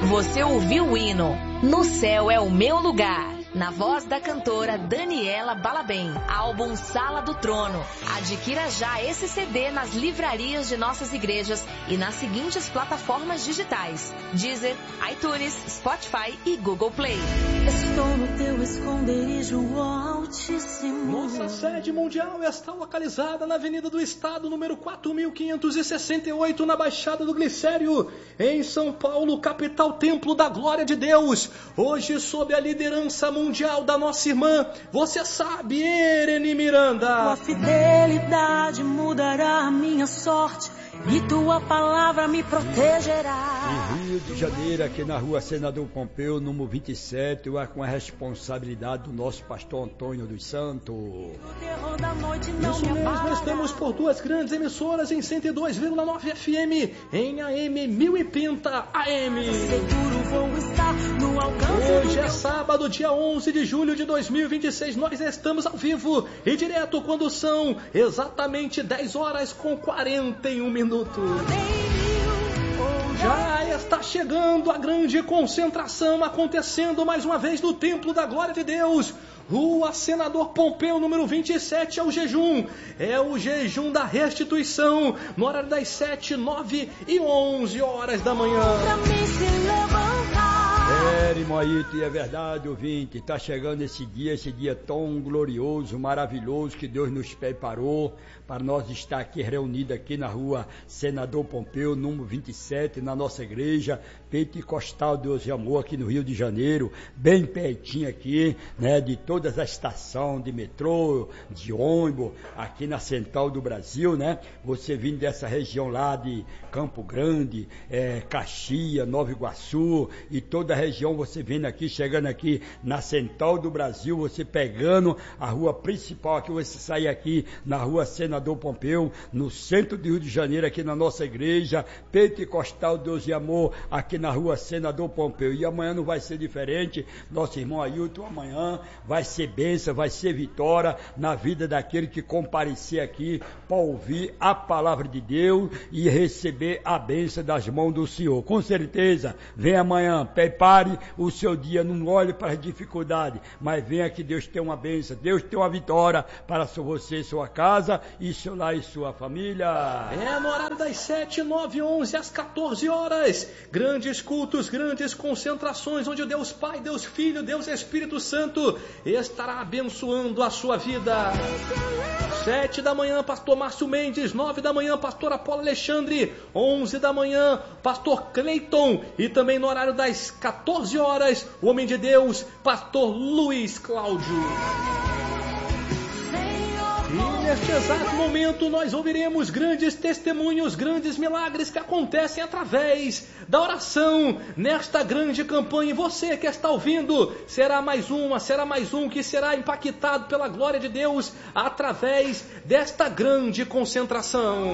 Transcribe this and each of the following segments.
Você ouviu o hino No Céu é o Meu Lugar, na voz da cantora Daniela Balabem, álbum Sala do Trono. Adquira já esse CD nas livrarias de nossas igrejas e nas seguintes plataformas digitais: Deezer, iTunes, Spotify e Google Play. Estou no teu esconderijo, ó Altíssimo. Nossa sede mundial está localizada na Avenida do Estado, número 4568, na Baixada do Glicério, em São Paulo, capital, templo da glória de Deus. Hoje, sob a liderança mundial da nossa irmã, você sabe, Ereni Miranda. Tua fidelidade mudará a minha sorte e tua palavra me protegerá. Em Rio de Janeiro, aqui na rua Senador Pompeu, número 27, com a responsabilidade do nosso pastor Antônio dos Santos. Isso mesmo, estamos por duas grandes emissoras em 102,9 FM, em AM 1030 AM. Hoje é sábado, dia 11 de julho de 2026, nós estamos ao vivo e direto quando são exatamente 10 horas com 41 minutos. Já está chegando a grande concentração acontecendo mais uma vez no Templo da Glória de Deus. Rua Senador Pompeu, número 27, é o jejum. É o jejum da restituição, no horário das 7, 9 e 11 horas da manhã. Irmão Ailton, e é verdade, ouvinte, está chegando esse dia tão glorioso, maravilhoso, que Deus nos preparou para nós estar aqui reunidos aqui na rua Senador Pompeu, número 27, na nossa igreja Pentecostal Deus e Amor, aqui no Rio de Janeiro, bem pertinho aqui, né, de todas as estações de metrô, de ônibus, aqui na central do Brasil, né, você vindo dessa região lá de Campo Grande, Caxias, Nova Iguaçu, e toda a região, você vindo aqui, chegando aqui na central do Brasil, você pegando a rua principal, aqui você sai aqui na rua Senador Pompeu, no centro do Rio de Janeiro, aqui na nossa igreja Pentecostal Deus e Amor, aqui na rua Senador Pompeu. E amanhã não vai ser diferente, nosso irmão Ailton, amanhã vai ser bênção, vai ser vitória na vida daquele que comparecer aqui para ouvir a palavra de Deus e receber a bênção das mãos do Senhor. Com certeza, vem amanhã, prepare o seu dia, não olhe para as dificuldades, mas venha que Deus tem uma bênção, Deus tem uma vitória para você, sua casa, e seu lar e sua família. É no horário das 7, 9, 11 às 14 horas. Grandes cultos, grandes concentrações, onde Deus Pai, Deus Filho, Deus Espírito Santo estará abençoando a sua vida. 7 da manhã, pastor Márcio Mendes. 9 da manhã, pastor Apolo Alexandre. 11 da manhã, pastor Cleiton. E também no horário das 14 horas, o homem de Deus, pastor Luiz Cláudio. E neste exato momento nós ouviremos grandes testemunhos, grandes milagres que acontecem através da oração nesta grande campanha. E você que está ouvindo, será mais um que será impactado pela glória de Deus através desta grande concentração.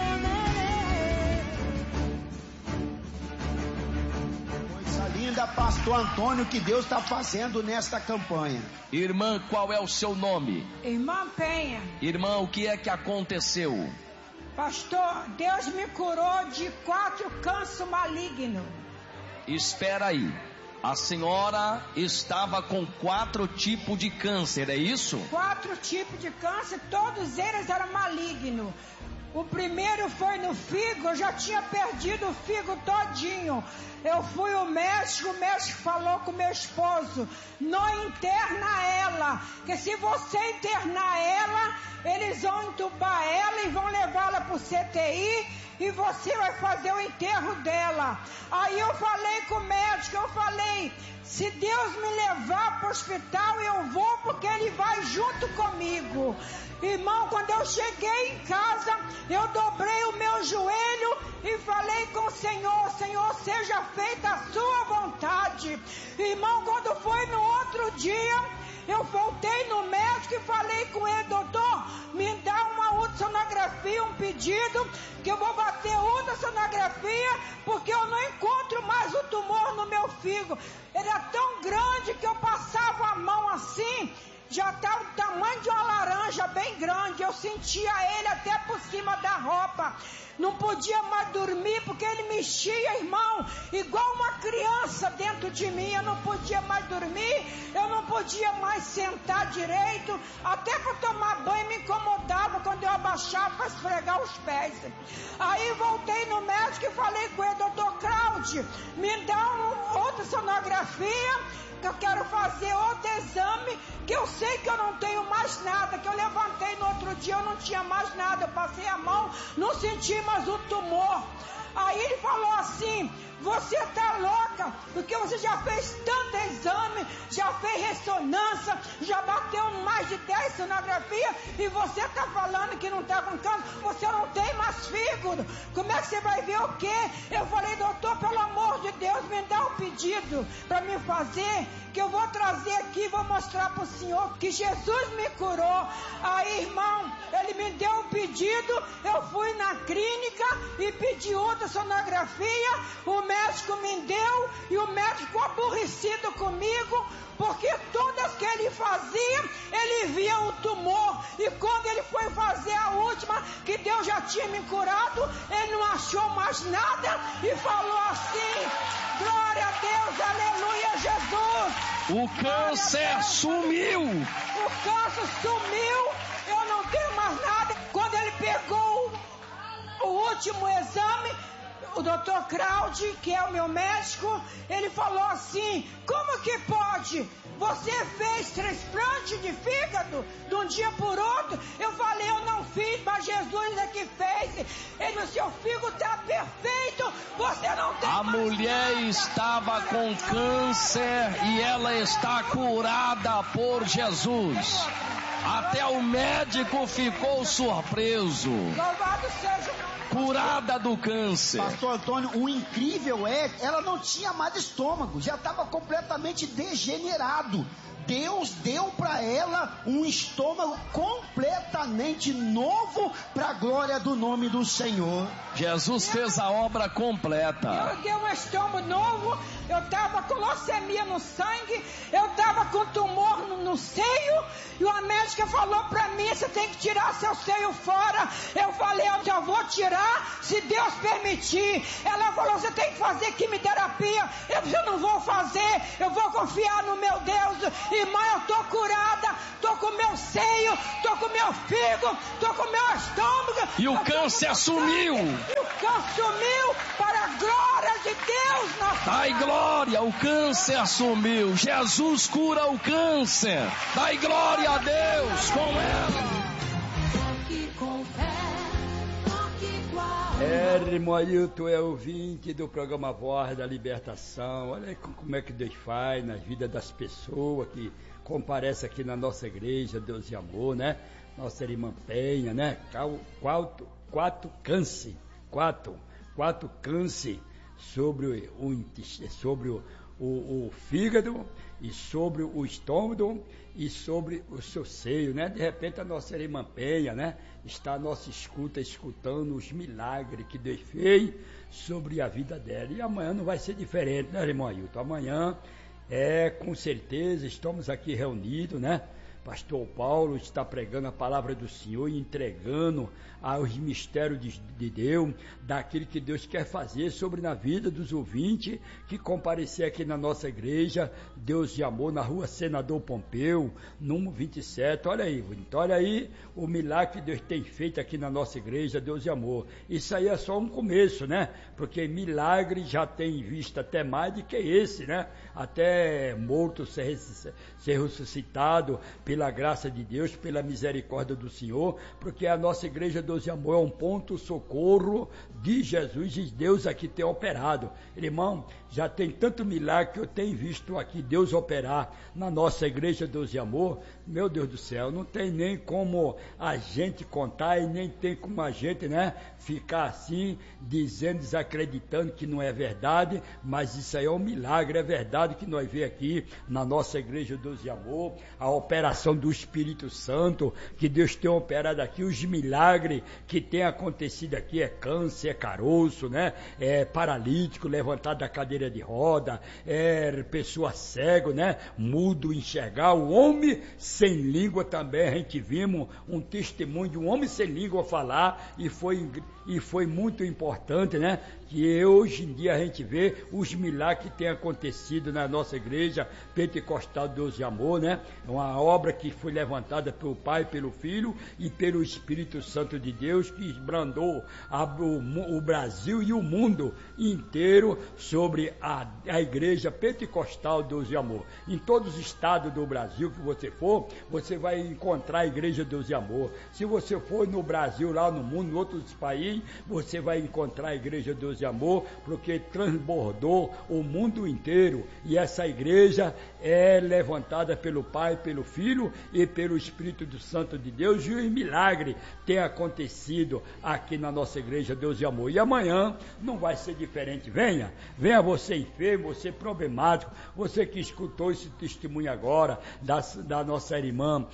Pastor Antônio, que Deus está fazendo nesta campanha. Irmã, qual é o seu nome? Irmã Penha. Irmã, o que é que aconteceu? Pastor, Deus me curou de 4 câncer maligno. Espera aí. A senhora estava com 4 tipos de câncer, é isso? 4 tipos de câncer, todos eles eram malignos. O primeiro foi no fígado, eu já tinha perdido o fígado todinho. Eu fui ao médico, o médico falou com meu esposo: não interna ela, que se você internar ela, eles vão entubar ela e vão levá-la para o CTI e você vai fazer o enterro dela. Aí eu falei com o médico, se Deus me levar para o hospital, eu vou, porque Ele vai junto comigo. Irmão, quando eu cheguei em casa, eu dobrei o meu joelho e falei com o Senhor: Senhor, seja feita a sua vontade. Irmão, quando foi no outro dia, eu voltei no médico e falei com ele: doutor, me dá uma ultrassonografia, um pedido, que eu vou bater ultrassonografia, porque eu não encontro mais o tumor no meu fígado. Ele é tão grande que eu passava a mão assim, já estava o tamanho de uma laranja bem grande, eu sentia ele até por cima cima da roupa. Não podia mais dormir porque ele mexia, irmão, igual uma criança dentro de mim. Eu não podia mais dormir, eu não podia mais sentar direito, até para tomar banho me incomodava quando eu abaixava para esfregar os pés. Aí voltei no médico e falei com ele: doutor Cláudio, me dá outra sonografia, que eu quero fazer outro exame, que eu sei que eu não tenho mais nada, que eu levantei no outro dia, eu não tinha mais nada, eu passei a mão, não senti mais o tumor. Aí ele falou assim: você tá louca, porque você já fez tanto exame, já fez ressonância, já bateu mais de 10 sonografias e você tá falando que não tá com câncer, você não tem mais fígado, como é que você vai ver o quê? Eu falei: doutor, pelo amor de Deus, me dá um pedido para me fazer, que eu vou trazer aqui e vou mostrar pro senhor que Jesus me curou. Aí, irmão, ele me deu um pedido, eu fui na clínica e pedi outra sonografia, o médico me deu e o médico ficou aborrecido comigo, porque todas que ele fazia, ele via um tumor, e quando ele foi fazer a última, que Deus já tinha me curado, ele não achou mais nada e falou assim: glória a Deus, aleluia, Jesus. O câncer sumiu. O câncer sumiu, eu não tenho mais nada. Quando ele pegou o último exame, o doutor Cláudio, que é o meu médico, ele falou assim: como que pode? Você fez transplante de fígado de um dia por outro? Eu falei: eu não fiz, mas Jesus é que fez. Ele: o seu fígado está perfeito, você não tem. A mulher estava com câncer e ela está curada por Jesus. Até o médico ficou surpreso. Louvado seja. Curada do câncer. Pastor Antônio, o incrível é, ela não tinha mais estômago, já estava completamente degenerado. Deus deu para ela um estômago completamente novo, para a glória do nome do Senhor. Jesus fez a obra completa. Eu dei um estômago novo, eu estava com leucemia no sangue, eu estava com tumor no seio, e a médica falou para mim: você tem que tirar seu seio fora. Eu falei: eu já vou tirar, se Deus permitir. Ela falou: você tem que fazer quimioterapia. Eu disse: eu não vou fazer, eu vou confiar no meu Deus. Irmã, eu tô curada, tô com meu seio, tô com meu fígado, tô com meu estômago. E o câncer sumiu. E o câncer sumiu, para a glória de Deus. Dai glória, o câncer sumiu. Jesus cura o câncer. Dai glória a Deus com ela. Irmão Ailton é ouvinte do programa Voz da Libertação. Olha aí como é que Deus faz na vida das pessoas que comparecem aqui na nossa igreja, Deus de Amor, né? Nossa irmã Penha, né? Quatro câncer sobre o fígado e sobre o estômago e sobre o seu seio, né? De repente a nossa irmã Penha, né, está à nossa escuta, escutando os milagres que Deus fez sobre a vida dela. E amanhã não vai ser diferente, né, irmão Ailton? Amanhã com certeza estamos aqui reunidos, né? Pastor Paulo está pregando a palavra do Senhor e entregando aos mistérios de Deus, daquilo que Deus quer fazer sobre na vida dos ouvintes que comparecer aqui na nossa igreja, Deus de Amor, na rua Senador Pompeu, número 27. Olha aí, então, olha aí o milagre que Deus tem feito aqui na nossa igreja, Deus de Amor. Isso aí é só um começo, né? Porque milagre já tem visto até mais do que esse, né? Até morto ser ressuscitado pela graça de Deus, pela misericórdia do Senhor, porque a nossa igreja Deus de Amor é um ponto socorro de Jesus, e Deus aqui tem operado. Irmão, já tem tanto milagre que eu tenho visto aqui Deus operar na nossa igreja Deus de Amor. Meu Deus do céu, não tem nem como a gente contar e nem tem como a gente, né, ficar assim, dizendo, desacreditando que não é verdade, mas isso aí é um milagre, é verdade que nós vemos aqui na nossa igreja Deus de Amor, a operação do Espírito Santo, que Deus tem operado aqui, os milagres que tem acontecido aqui, é câncer, é caroço, né, é paralítico, levantado da cadeira de roda, é pessoa cego, né, mudo, enxergar, o homem sem língua também, a gente vimos um testemunho de um homem sem língua falar, e foi muito importante, né? Que hoje em dia a gente vê os milagres que têm acontecido na nossa igreja Pentecostal Deus de Amor, né? É uma obra que foi levantada pelo Pai, pelo Filho e pelo Espírito Santo de Deus, que esbrandou o Brasil e o mundo inteiro sobre a igreja Pentecostal Deus de Amor. Em todos os estados do Brasil que você for, você vai encontrar a igreja Deus de Amor. Se você for no Brasil, lá no mundo, em outros países, você vai encontrar a igreja Deus de Amor, porque transbordou o mundo inteiro, e essa igreja é levantada pelo Pai, pelo Filho e pelo Espírito Santo de Deus, e o milagre tem acontecido aqui na nossa igreja Deus de Amor. E amanhã não vai ser diferente. Venha você enfermo, você problemático, você que escutou esse testemunho agora da nossa irmã,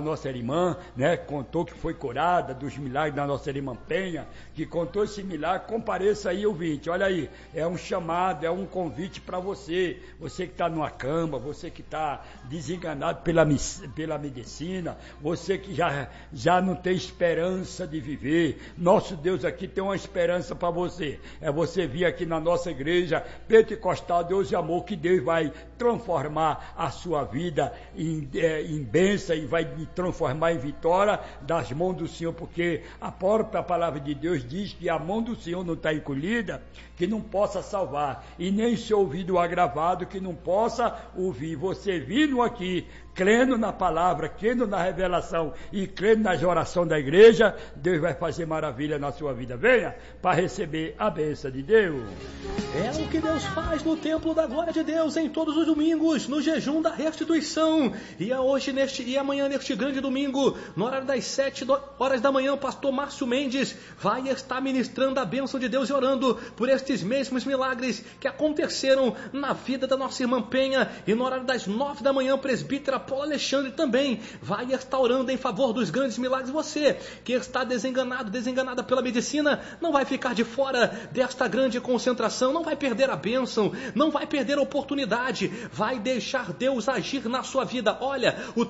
né, contou que foi curada, dos milagres da nossa irmã Penha, que contou esse milagre. Compareça aí, ouvinte, olha aí, é um chamado, é um convite para você que está numa cama, você que está desenganado pela medicina, você que já não tem esperança de viver. Nosso Deus aqui tem uma esperança para você, é você vir aqui na nossa igreja Pentecostal Deus de Amor, que Deus vai transformar a sua vida em bênção e vai transformar em vitória das mãos do Senhor, porque a própria palavra de Deus diz que a mão do Senhor não está encolhida, que não possa salvar, e nem seu ouvido agravado, que não possa ouvir. Você vindo aqui, crendo na palavra, crendo na revelação e crendo nas orações da igreja, Deus vai fazer maravilha na sua vida. Venha para receber a bênção de Deus. É o que Deus faz no templo da glória de Deus em todos os domingos, no jejum da restituição. E amanhã neste grande domingo, no horário das 7 horas da manhã, o pastor Márcio Mendes vai estar ministrando a bênção de Deus e orando por estes mesmos milagres que aconteceram na vida da nossa irmã Penha. E no horário das 9 da manhã, o presbítero Apolo Alexandre também vai estar orando em favor dos grandes milagres. Você que está desenganada pela medicina, não vai ficar de fora desta grande concentração, não vai perder a bênção, não vai perder a oportunidade, vai deixar Deus agir na sua vida. Olha, o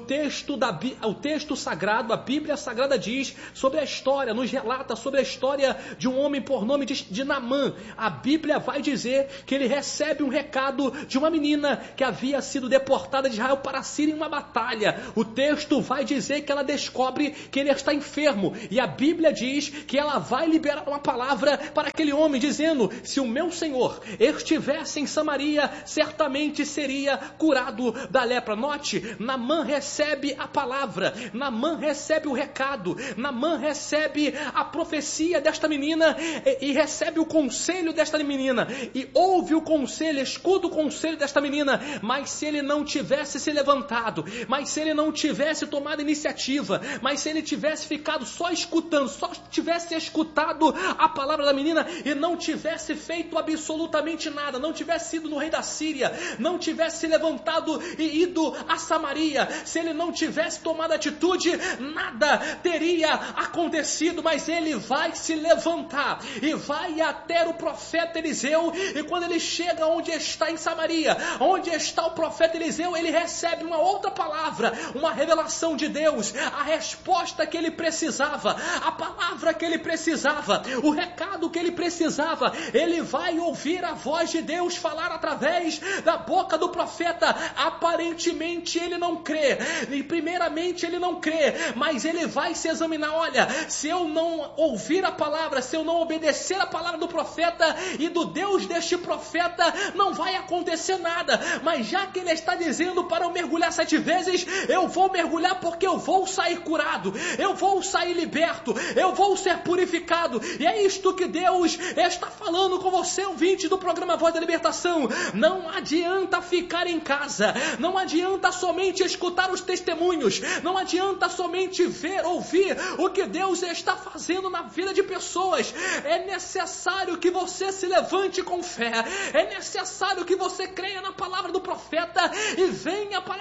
texto sagrado, a Bíblia Sagrada diz sobre a história, nos relata sobre a história de um homem por nome de Naamã. A Bíblia vai dizer que ele recebe um recado de uma menina que havia sido deportada de Israel para a Síria em uma batalha. O texto vai dizer que ela descobre que ele está enfermo, e a Bíblia diz que ela vai liberar uma palavra para aquele homem, dizendo: se o meu Senhor estivesse em Samaria, certamente seria curado da lepra. Note, Naamã recebe a palavra, Naamã recebe o recado, Naamã recebe a profecia desta menina e recebe o conselho desta menina, e ouve o conselho, escuta o conselho desta menina. Mas se ele não tivesse se levantado, mas se ele não tivesse tomado iniciativa, mas se ele tivesse ficado só escutando, só tivesse escutado a palavra da menina e não tivesse feito absolutamente nada, não tivesse ido no rei da Síria, não tivesse se levantado e ido a Samaria, se ele não tivesse tomado atitude, nada teria acontecido. Mas ele vai se levantar e vai até o profeta Eliseu, e quando ele chega onde está em Samaria, onde está o profeta Eliseu, ele recebe uma outra palavra, uma revelação de Deus, a resposta que ele precisava, a palavra que ele precisava, o recado que ele precisava. Ele vai ouvir a voz de Deus falar através da boca do profeta. Aparentemente ele não crê, e primeiramente ele não crê, mas ele vai se examinar. Olha, se eu não ouvir a palavra, se eu não obedecer a palavra do profeta e do Deus deste profeta, não vai acontecer nada. Mas já que ele está dizendo para eu mergulhar 7 vezes, eu vou mergulhar, porque eu vou sair curado, eu vou sair liberto, eu vou ser purificado. E é isto que Deus está falando com você, ouvinte do programa Voz da Libertação. Não adianta ficar em casa, não adianta somente escutar os testemunhos, não adianta somente ouvir o que Deus está fazendo na vida de pessoas. É necessário que você se levante com fé, é necessário que você creia na palavra do profeta e venha para a igreja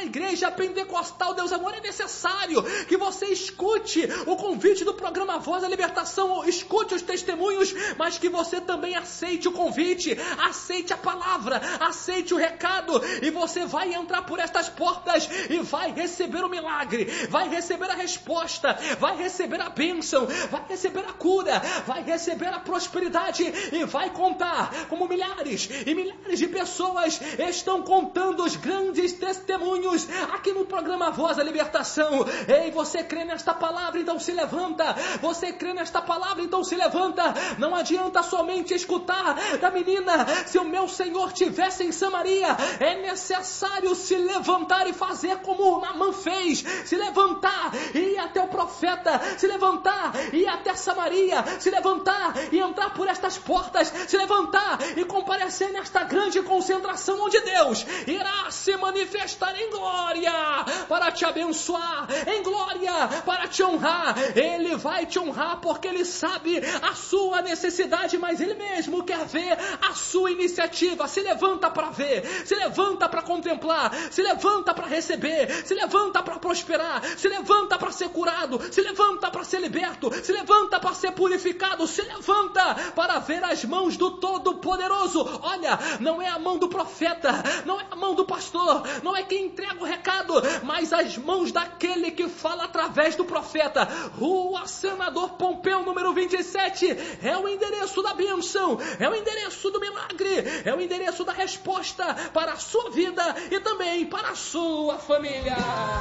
Igreja Pentecostal Deus Amor, é necessário que você escute o convite do programa Voz da Libertação, escute os testemunhos, mas que você também aceite o convite, aceite a palavra, aceite o recado, e você vai entrar por estas portas e vai receber o milagre, vai receber a resposta, vai receber a bênção, vai receber a cura, vai receber a prosperidade, e vai contar como milhares e milhares de pessoas estão contando os grandes testemunhos aqui no programa Voz da Libertação. Ei, você crê nesta palavra? Então se levanta. Você crê nesta palavra? Então se levanta. Não adianta somente escutar da menina. Se o meu Senhor tivesse em Samaria, é necessário se levantar e fazer como Naamã fez, se levantar e ir até o profeta, se levantar e ir até Samaria, se levantar e entrar por estas portas, se levantar e comparecer nesta grande concentração onde Deus irá se manifestar em glória para te abençoar, em glória para te honrar. Ele vai te honrar porque Ele sabe a sua necessidade, mas Ele mesmo quer ver a sua iniciativa. Se levanta para ver, se levanta para contemplar, se levanta para receber, se levanta para prosperar, se levanta para ser curado, se levanta para ser liberto, se levanta para ser purificado, se levanta para ver as mãos do Todo-Poderoso. Olha, não é a mão do profeta, não é a mão do pastor, não é quem entrega o recado, mas as mãos daquele que fala através do profeta. Rua Senador Pompeu, número 27, é o endereço da bênção, é o endereço do milagre, é o endereço da resposta para a sua vida e também para a sua família.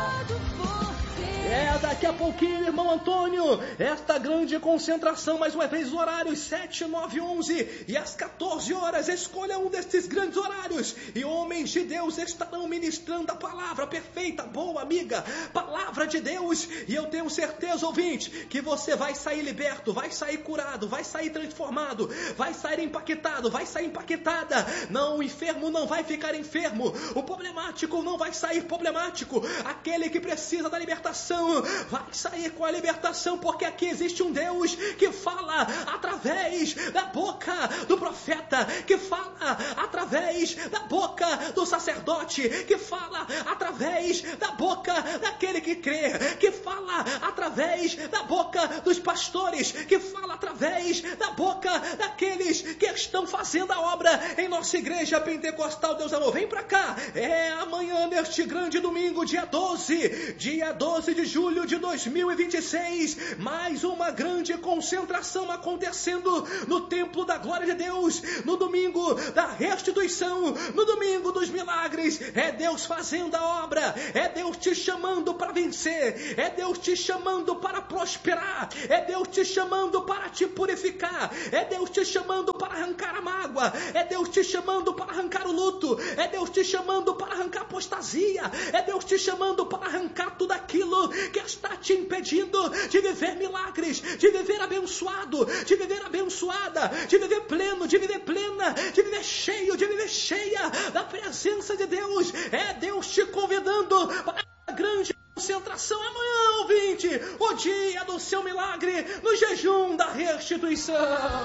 Daqui a pouquinho, irmão Antônio, esta grande concentração, mais uma vez, horários 7, 9, 11 e às 14 horas, escolha um destes grandes horários, e homens de Deus estarão ministrando a palavra perfeita, boa amiga, palavra de Deus, e eu tenho certeza, ouvinte, que você vai sair liberto, vai sair curado, vai sair transformado, vai sair impactado, vai sair impactada. Não, o enfermo não vai ficar enfermo, o problemático não vai sair problemático, aquele que precisa da libertação vai sair com a libertação, porque aqui existe um Deus que fala através da boca do profeta, que fala através da boca do sacerdote, que fala através da boca daquele que crê, que fala através da boca dos pastores, que fala através da boca daqueles que estão fazendo a obra em nossa igreja pentecostal Deus Amor. Vem pra cá, é amanhã neste grande domingo, dia 12 de julho de 2026, mais uma grande concentração acontecendo no templo da glória de Deus, no domingo da restituição, no domingo dos milagres. É Deus fazendo a obra, é Deus te chamando para vencer, é Deus te chamando para prosperar, é Deus te chamando para te purificar, é Deus te chamando para arrancar a mágoa, é Deus te chamando para arrancar o luto, é Deus te chamando para arrancar a apostasia, é Deus te chamando para arrancar tudo aquilo que está te impedindo de viver milagres, de viver abençoado, de viver abençoada, de viver pleno, de viver plena, de viver cheio, de viver cheia da presença de Deus. É Deus te convidando para a grande concentração amanhã, ouvinte, o dia do seu milagre, no jejum da restituição.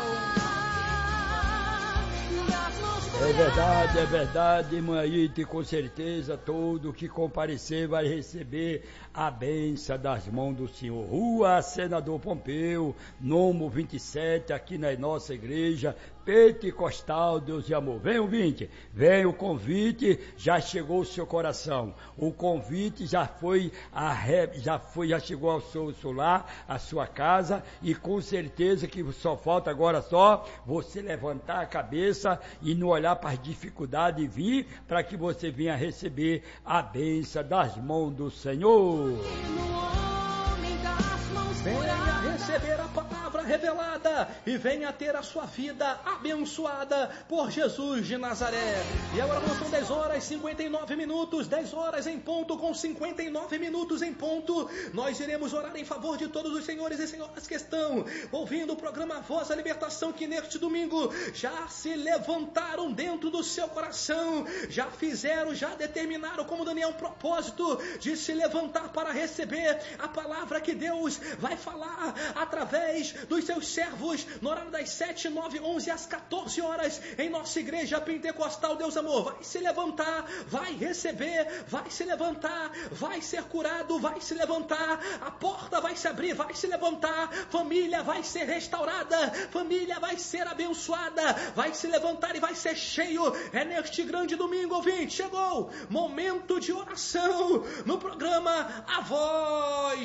É verdade, irmã Ite, com certeza todo que comparecer vai receber a bênção das mãos do Senhor. Rua Senador Pompeu, número 27, aqui na nossa igreja pentecostal Deus de Amor. Vem, ouvinte, vem, o convite já chegou ao seu coração, o convite já chegou ao seu lar, à sua casa, e com certeza que só falta agora só você levantar a cabeça e não olhar para as dificuldades e vir para que você venha receber a bênção das mãos do Senhor. Venha receber a palavra revelada e venha ter a sua vida abençoada por Jesus de Nazaré. E agora são 10 horas e 59 minutos, 10 horas em ponto, com 59 minutos em ponto. Nós iremos orar em favor de todos os senhores e senhoras que estão ouvindo o programa Voz da Libertação, que neste domingo já se levantaram dentro do seu coração, já determinaram, como Daniel, um propósito de se levantar para receber a palavra que Deus vai falar através do dos seus servos, no horário das 7, 9, 11 às 14 horas, em nossa igreja pentecostal Deus Amor. Vai se levantar, vai receber, vai se levantar, vai ser curado, vai se levantar, a porta vai se abrir, vai se levantar, família vai ser restaurada, família vai ser abençoada, vai se levantar e vai ser cheio. É neste grande domingo, ouvinte, chegou momento de oração no programa A Voz